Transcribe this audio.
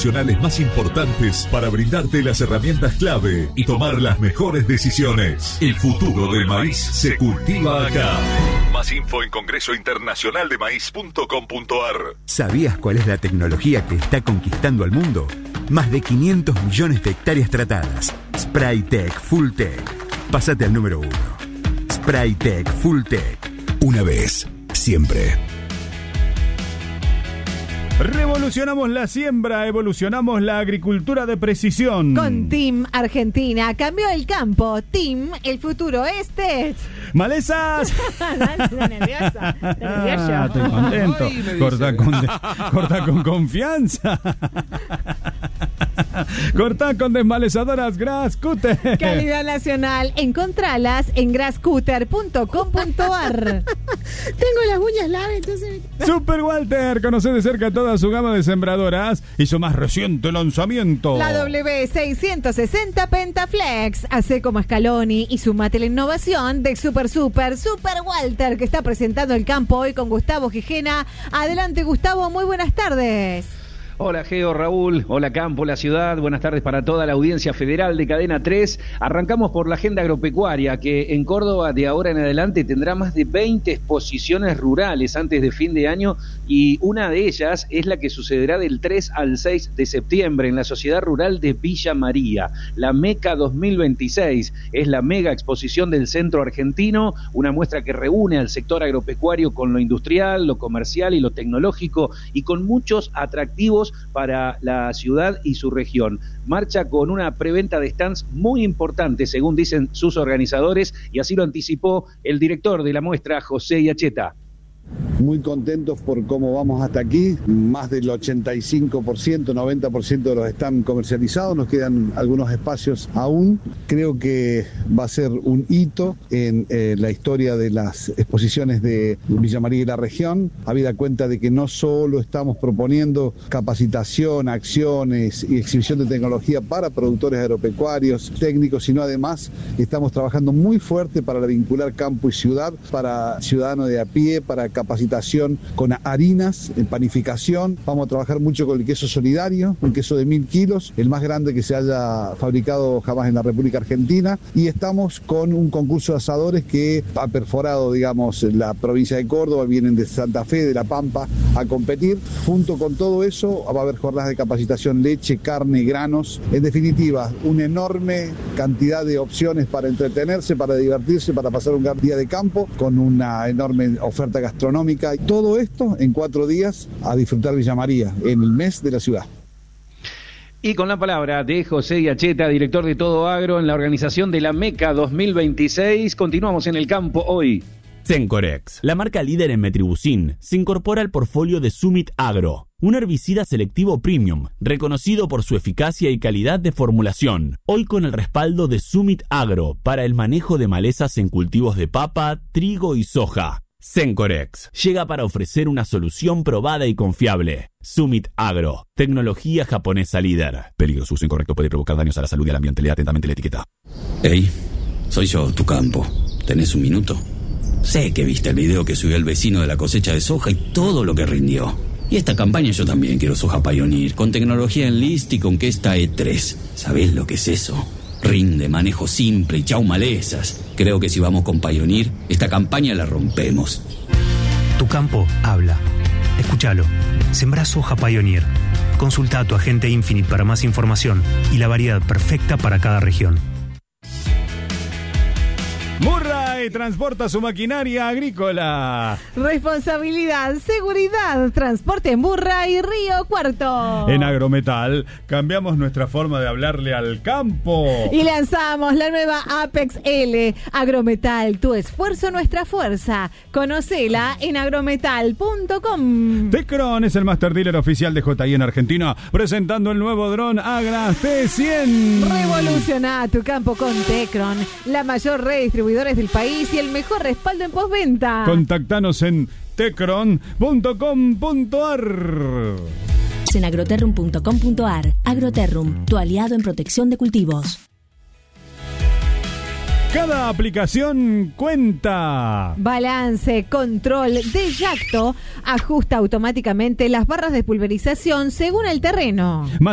internacionales más importantes para brindarte las herramientas clave y tomar las mejores decisiones. El futuro del maíz se cultiva acá. Más info en congresointernacionaldemaíz.com.ar. ¿Sabías cuál es la tecnología que está conquistando al mundo? Más de 500 millones de hectáreas tratadas. Spraytec Fulltech. Pásate al número 1. Spraytec Fulltech. Una vez, siempre. Revolucionamos la siembra, evolucionamos la agricultura de precisión. Con Team Argentina cambió el campo. Team, el futuro es Tech. ¡Malezas! Está nerviosa. Estoy contento. Corta con confianza. Cortá con desmalezadoras Grascutter. Calidad nacional. Encontralas en grascutter.com.ar. Tengo las uñas largas, entonces... Super Walter, conoce de cerca toda su gama de sembradoras y su más reciente lanzamiento. La W660 Pentaflex. Hace como Scaloni y sumate la innovación de Super Walter, que está presentando el campo hoy con Gustavo Gijena. Adelante, Gustavo, muy buenas tardes. Hola Geo, Raúl, hola Campo, la ciudad, buenas tardes para toda la audiencia federal de Cadena 3. Arrancamos por la agenda agropecuaria, que en Córdoba de ahora en adelante tendrá más de 20 exposiciones rurales antes de fin de año, y una de ellas es la que sucederá del 3 al 6 de septiembre en la Sociedad Rural de Villa María. La MECA 2026 es la mega exposición del centro argentino, una muestra que reúne al sector agropecuario con lo industrial, lo comercial y lo tecnológico, y con muchos atractivos para la ciudad y su región. Marcha con una preventa de stands muy importante, según dicen sus organizadores, y así lo anticipó el director de la muestra, José Iacheta. Muy contentos por cómo vamos hasta aquí, más del 85%, 90% de los están comercializados, nos quedan algunos espacios aún. Creo que va a ser un hito en la historia de las exposiciones de Villa María y la región, habida cuenta de que no solo estamos proponiendo capacitación, acciones y exhibición de tecnología para productores agropecuarios, técnicos, sino además estamos trabajando muy fuerte para vincular campo y ciudad, para ciudadanos de a pie, para capacitación con harinas, en panificación. Vamos a trabajar mucho con el queso solidario, un queso de 1000 kilos, el más grande que se haya fabricado jamás en la República Argentina, y estamos con un concurso de asadores que ha perforado, digamos, la provincia de Córdoba, vienen de Santa Fe, de La Pampa, a competir. Junto con todo eso va a haber jornadas de capacitación, leche, carne, granos, en definitiva, una enorme cantidad de opciones para entretenerse, para divertirse, para pasar un gran día de campo, con una enorme oferta gastronómica. Y todo esto en 4 días a disfrutar Villa María, en el mes de la ciudad. Y con la palabra de José Iacheta, director de Todo Agro en la organización de la MECA 2026, continuamos en el campo hoy. Sencorex, la marca líder en metribuzin, se incorpora al portfolio de Summit Agro, un herbicida selectivo premium, reconocido por su eficacia y calidad de formulación, hoy con el respaldo de Summit Agro para el manejo de malezas en cultivos de papa, trigo y soja. Sencorex llega para ofrecer una solución probada y confiable. Summit Agro, tecnología japonesa líder. Peligro, su uso incorrecto puede provocar daños a la salud y al ambiente. Lea atentamente la etiqueta. Hey, soy yo, tu campo. ¿Tenés un minuto? Sé que viste el video que subió el vecino de la cosecha de soja y todo lo que rindió. Y esta campaña yo también quiero soja Pioneer, con tecnología Enlist y con Questa E3. ¿Sabés lo que es eso? Rinde, manejo simple y chau malezas. Creo que si vamos con Pioneer, esta campaña la rompemos. Tu campo habla. Escúchalo. Sembrá soja Pioneer. Consulta a tu agente Infinite para más información y la variedad perfecta para cada región. Murray transporta su maquinaria agrícola. Responsabilidad, seguridad, transporte Murray, Río Cuarto. En Agrometal cambiamos nuestra forma de hablarle al campo. Y lanzamos la nueva Apex L. Agrometal, tu esfuerzo, nuestra fuerza. Conocela en agrometal.com. Tecron es el master dealer oficial de JI en Argentina, presentando el nuevo dron Agra T100. Revoluciona tu campo con Tecron, la mayor red de distribuidores del país y el mejor respaldo en postventa. Contactanos en tecron.com.ar. En agroterrum.com.ar. Agroterrum, tu aliado en protección de cultivos. Cada aplicación cuenta. Balance, control de Yacto ajusta automáticamente las barras de pulverización según el terreno.